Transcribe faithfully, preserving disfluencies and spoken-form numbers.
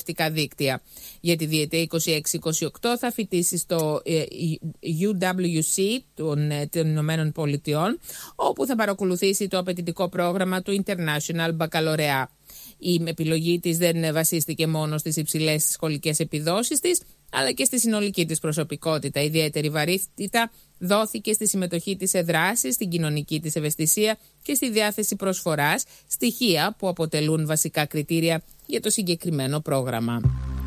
εκπαιδευτικά δίκτυα. Για τη διετία είκοσι έξι είκοσι οκτώ θα φοιτήσει στο γιου ντάμπλιου σι των, των Ηνωμένων Πολιτειών, όπου θα παρακολουθήσει το απαιτητικό πρόγραμμα του International Baccalaureate. Η επιλογή της δεν βασίστηκε μόνο στις υψηλές σχολικές επιδόσεις της, αλλά και στη συνολική της προσωπικότητα. Ιδιαίτερη βαρύτητα δόθηκε στη συμμετοχή της σε δράσεις, στην κοινωνική της ευαισθησία και στη διάθεση προσφοράς, στοιχεία που αποτελούν βασικά κριτήρια για το συγκεκριμένο πρόγραμμα.